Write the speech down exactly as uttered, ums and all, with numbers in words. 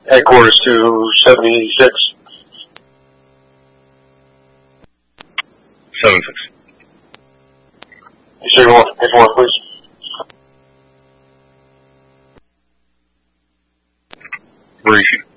Headquarters to seventy-six. seven six. You say one, page one, please. Where is she?